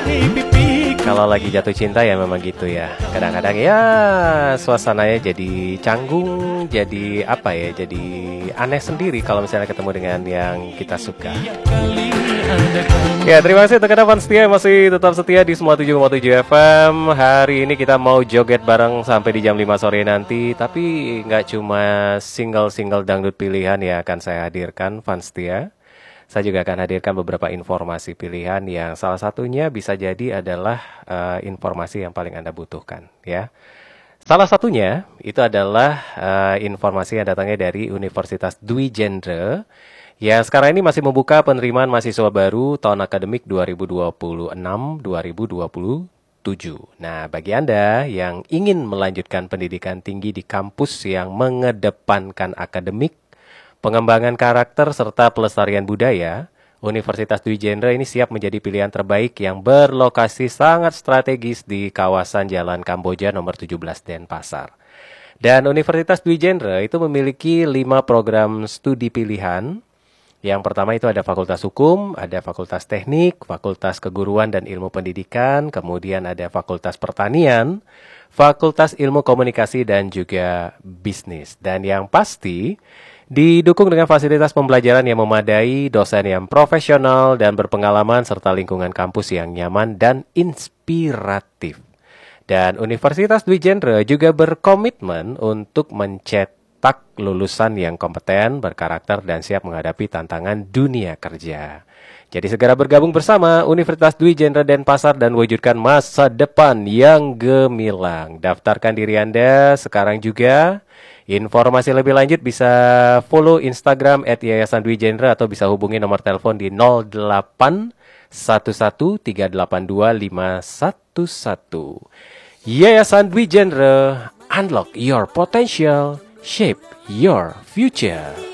Kalau lagi jatuh cinta ya memang gitu ya. Kadang-kadang ya suasananya jadi canggung, jadi apa ya, jadi aneh sendiri kalau misalnya ketemu dengan yang kita suka. Ya, terima kasih untuk Anda fans setia masih tetap setia di semua 7,7 FM. Hari ini kita mau joget bareng sampai di jam 5 sore nanti. Tapi nggak cuma single-single dangdut pilihan ya akan saya hadirkan fans setia. Saya juga akan hadirkan beberapa informasi pilihan yang salah satunya bisa jadi adalah informasi yang paling Anda butuhkan ya. Salah satunya itu adalah informasi yang datangnya dari Universitas Dwi Jendra yang sekarang ini masih membuka penerimaan mahasiswa baru tahun akademik 2026-2027. Nah, bagi Anda yang ingin melanjutkan pendidikan tinggi di kampus yang mengedepankan akademik, pengembangan karakter serta pelestarian budaya, Universitas Dwi Jendra ini siap menjadi pilihan terbaik yang berlokasi sangat strategis di kawasan Jalan Kamboja nomor 17 Denpasar. Dan Universitas Dwi Jendra itu memiliki 5 program studi pilihan. Yang pertama itu ada Fakultas Hukum, ada Fakultas Teknik, Fakultas Keguruan dan Ilmu Pendidikan, kemudian ada Fakultas Pertanian, Fakultas Ilmu Komunikasi dan juga Bisnis. Dan yang pasti didukung dengan fasilitas pembelajaran yang memadai, dosen yang profesional dan berpengalaman, serta lingkungan kampus yang nyaman dan inspiratif. Dan Universitas Dwi Jendra juga berkomitmen untuk mencetak lulusan yang kompeten, berkarakter, dan siap menghadapi tantangan dunia kerja. Jadi segera bergabung bersama Universitas Dwi Jendra Denpasar dan wujudkan masa depan yang gemilang. Daftarkan diri Anda sekarang juga. Informasi lebih lanjut bisa follow Instagram @yayasan_dwi_jendra atau bisa hubungi nomor telepon di 0811382511. Yayasan Dwi Jendra, unlock your potential, shape your future.